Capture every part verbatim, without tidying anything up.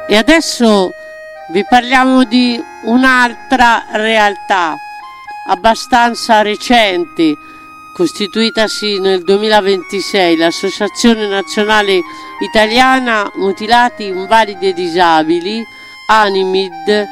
E adesso vi parliamo di un'altra realtà abbastanza recente, costituitasi nel duemilaventisei, l'Associazione Nazionale Italiana Mutilati, Invalidi e Disabili, Animid,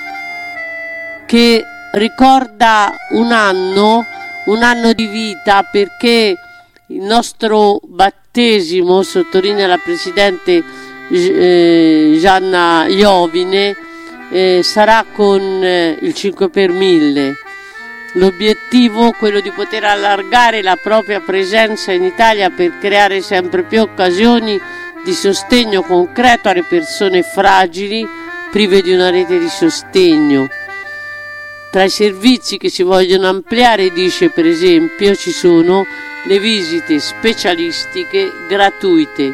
che ricorda un anno, un anno di vita, perché il nostro battesimo, sottolinea la Presidente eh, Gianna Iovine, eh, sarà con eh, il cinque per mille. L'obiettivo è quello di poter allargare la propria presenza in Italia per creare sempre più occasioni di sostegno concreto alle persone fragili, prive di una rete di sostegno. Tra i servizi che si vogliono ampliare, dice, per esempio, ci sono le visite specialistiche gratuite.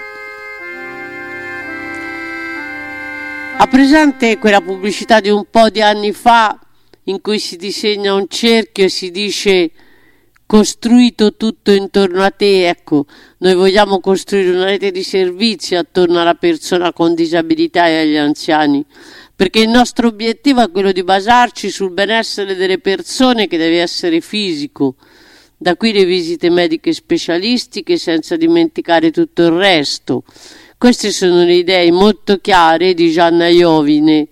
Ha presente quella pubblicità di un po' di anni fa in cui si disegna un cerchio e si dice costruito tutto intorno a te? Ecco, noi vogliamo costruire una rete di servizi attorno alla persona con disabilità e agli anziani, perché il nostro obiettivo è quello di basarci sul benessere delle persone, che deve essere fisico. Da qui le visite mediche specialistiche, senza dimenticare tutto il resto. Queste sono le idee molto chiare di Gianna Iovine,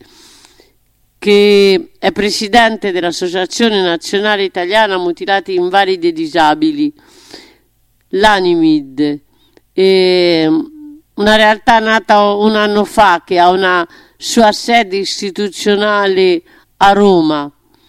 che è presidente dell'Associazione Nazionale Italiana Mutilati, Invalidi e Disabili, l'Animid, e una realtà nata un anno fa, che ha una sua sede istituzionale a Roma,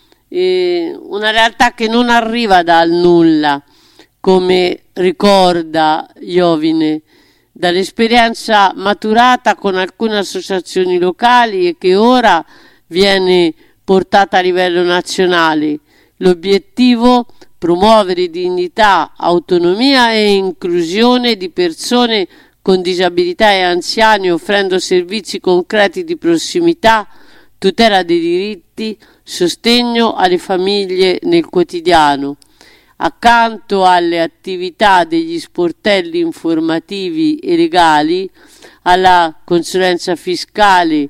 e una realtà che non arriva dal nulla, come ricorda Iovine, dall'esperienza maturata con alcune associazioni locali e che ora viene portata a livello nazionale. L'obiettivo: promuovere dignità, autonomia e inclusione di persone con disabilità e anziani, offrendo servizi concreti di prossimità, tutela dei diritti, sostegno alle famiglie nel quotidiano. Accanto alle attività degli sportelli informativi e legali, alla consulenza fiscale,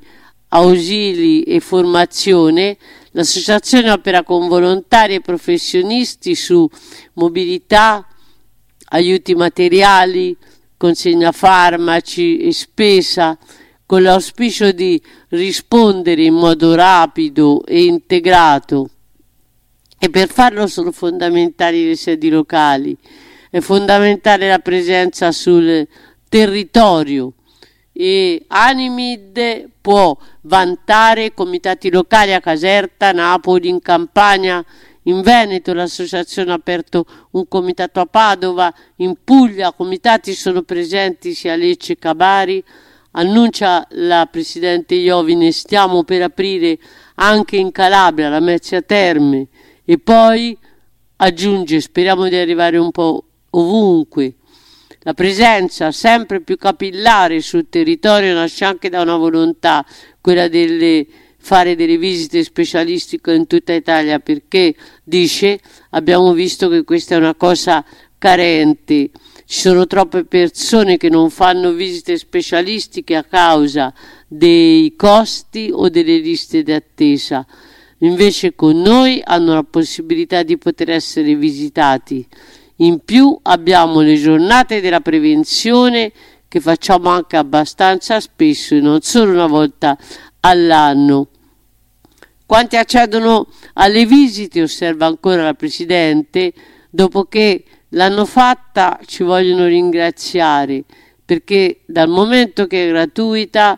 ausili e formazione, l'associazione opera con volontari e professionisti su mobilità, aiuti materiali, consegna farmaci e spesa, con l'auspicio di rispondere in modo rapido e integrato. E per farlo sono fondamentali le sedi locali, è fondamentale la presenza sul territorio, e Animid può vantare comitati locali a Caserta, Napoli, in Campania, in Veneto l'associazione ha aperto un comitato a Padova, in Puglia comitati sono presenti sia a Lecce che a Bari. Annuncia la Presidente Iovine, stiamo per aprire anche in Calabria, la Mezzia Terme, e poi aggiunge, speriamo di arrivare un po' ovunque. La presenza sempre più capillare sul territorio nasce anche da una volontà, quella di fare delle visite specialistiche in tutta Italia, perché, dice, abbiamo visto che questa è una cosa carente. Ci sono troppe persone che non fanno visite specialistiche a causa dei costi o delle liste d'attesa. Invece con noi hanno la possibilità di poter essere visitati. In più abbiamo le giornate della prevenzione, che facciamo anche abbastanza spesso e non solo una volta all'anno. Quanti accedono alle visite, osserva ancora la Presidente, dopo che l'hanno fatta ci vogliono ringraziare, perché dal momento che è gratuita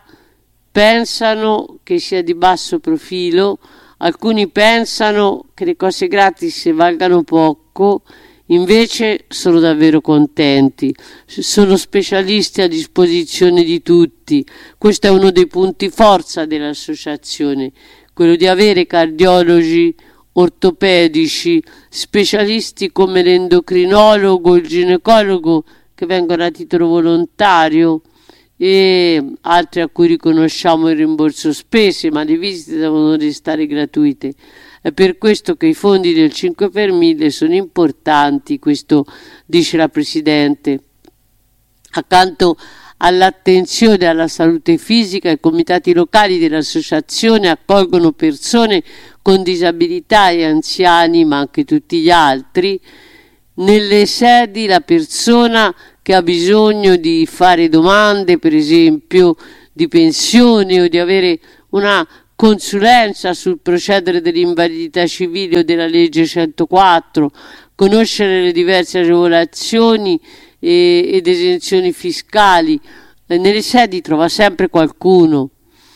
pensano che sia di basso profilo, alcuni pensano che le cose gratis valgano poco, invece sono davvero contenti, sono specialisti a disposizione di tutti. Questo è uno dei punti forza dell'associazione, quello di avere cardiologi, ortopedici, specialisti come l'endocrinologo, il ginecologo, che vengono a titolo volontario, e altri a cui riconosciamo il rimborso spese, ma le visite devono restare gratuite. È per questo che i fondi del cinque per mille sono importanti, questo dice la Presidente. Accanto all'attenzione alla salute fisica. I comitati locali dell'associazione accolgono persone con disabilità e anziani, ma anche tutti gli altri. Nelle sedi la persona che ha bisogno di fare domande, per esempio di pensione o di avere una consulenza sul procedere dell'invalidità civile o della legge centoquattro, conoscere le diverse agevolazioni e, ed esenzioni fiscali. Nelle sedi trova sempre qualcuno.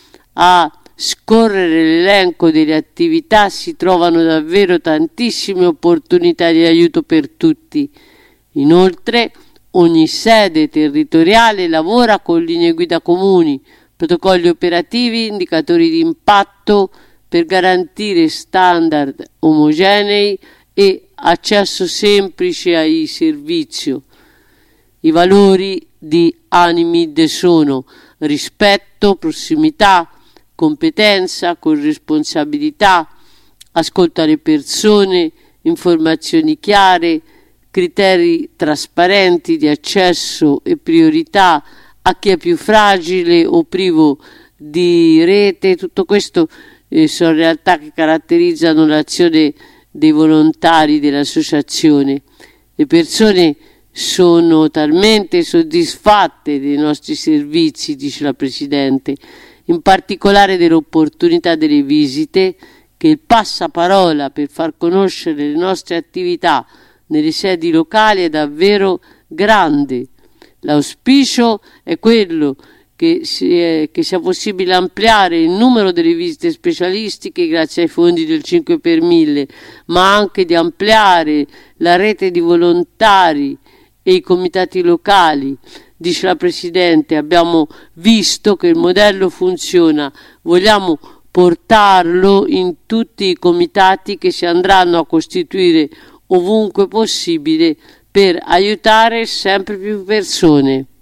A scorrere l'elenco delle attività si trovano davvero tantissime opportunità di aiuto per tutti. Inoltre, ogni sede territoriale lavora con linee guida comuni, protocolli operativi, indicatori di impatto per garantire standard omogenei e accesso semplice ai servizi. I valori di Animid sono rispetto, prossimità, competenza, corresponsabilità, ascolto alle persone, informazioni chiare, criteri trasparenti di accesso e priorità a chi è più fragile o privo di rete. Tutto questo eh, sono realtà che caratterizzano l'azione dei volontari dell'associazione. Le persone sono talmente soddisfatte dei nostri servizi, dice la Presidente, in particolare dell'opportunità delle visite, che il passaparola per far conoscere le nostre attività nelle sedi locali è davvero grande. L'auspicio è quello che, si è, che sia possibile ampliare il numero delle visite specialistiche grazie ai fondi del cinque per mille, ma anche di ampliare la rete di volontari e i comitati locali. Dice la Presidente, abbiamo visto che il modello funziona, vogliamo portarlo in tutti i comitati che si andranno a costituire ovunque possibile per aiutare sempre più persone.